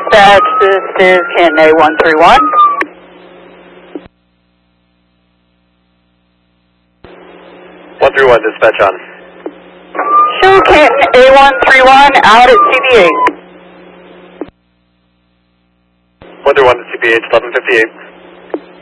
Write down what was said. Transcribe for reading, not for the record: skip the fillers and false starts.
dispatch, this is Canton A131. 131, dispatch on. Show Canton A131 out at CBH. 131 to CBH, 1158.